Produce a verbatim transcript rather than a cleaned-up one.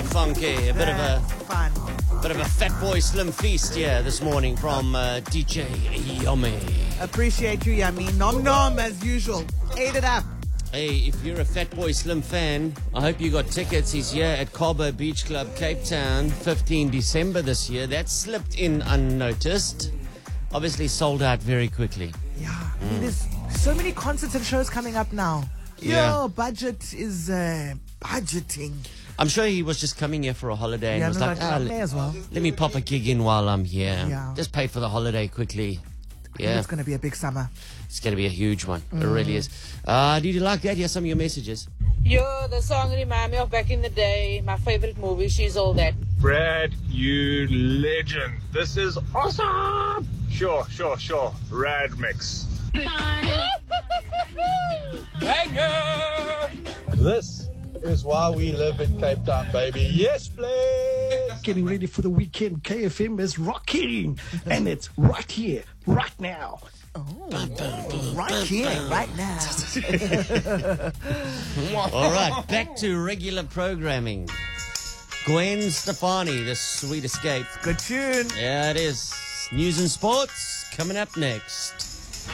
funky. A bit of a Fun. bit of a Fat Boy Slim feast here this morning from uh, D J Yummy. Appreciate you, Yummy. Nom nom as usual. Ate it up. Hey, if you're a Fat Boy Slim fan, I hope you got tickets. He's here at Cabo Beach Club, Cape Town, fifteenth December this year. That slipped in unnoticed. Obviously sold out very quickly. Yeah. I mean, there's so many concerts and shows coming up now. Yeah. Yo, budget is uh, budgeting. I'm sure he was just coming here for a holiday and Yeah, was no, like, no, ah, may let, as well. let me pop a gig in while I'm here. Yeah. Just pay for the holiday quickly. Yeah. It's going to be a big summer. It's going to be a huge one. It really is. Uh, did you like that? Here's some of your messages. Yo, the song remind me of back in the day. My favorite movie, She's All That. Brad, you legend. This is awesome. Sure, sure, sure. Rad mix. This is why we live in Cape Town, baby. Yes, please. Getting ready for the weekend. K F M is rocking, and it's right here, right now. Right here, right now. All right, back to regular programming. Gwen Stefani, The Sweet Escape. Good tune. Yeah, it is. News and sports coming up next.